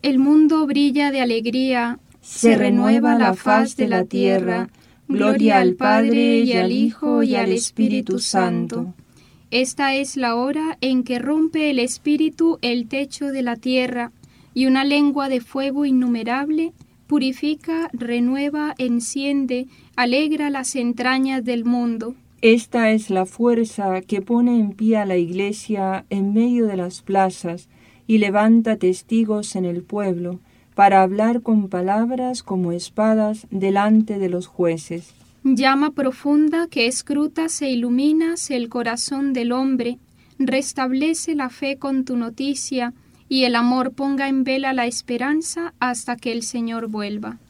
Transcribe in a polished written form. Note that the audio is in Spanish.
el mundo brilla de alegría, se renueva la faz de la tierra. Gloria al Padre, y al Hijo, y al Espíritu Santo. Esta es la hora en que rompe el Espíritu el techo de la tierra, y una lengua de fuego innumerable purifica, renueva, enciende, alegra las entrañas del mundo. Esta es la fuerza que pone en pie a la Iglesia en medio de las plazas y levanta testigos en el pueblo para hablar con palabras como espadas delante de los jueces. Llama profunda que escrutas e iluminas el corazón del hombre, restablece la fe con tu noticia, y el amor ponga en vela la esperanza hasta que el Señor vuelva.